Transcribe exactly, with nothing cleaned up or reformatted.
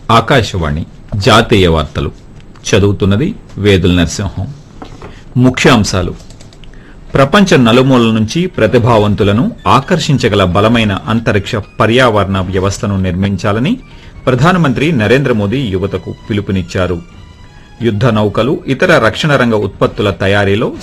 ఆకాశవాణి జాతీయ వార్తలు చదువుతున్నది వేదుల నరసింహం. ముఖ్యాంశాలు: ప్రపంచ నలుమూలల నుంచి ప్రతిభావంతులను ఆకర్షించగల బలమైన అంతరిక్ష పర్యావరణ వ్యవస్థను నిర్మించాలని ప్రధానమంత్రి నరేంద్ర మోదీ యువతకు పిలుపునిచ్చారు. యుద్ద నౌకలు, ఇతర రక్షణ రంగ ఉత్పత్తుల తయారీలో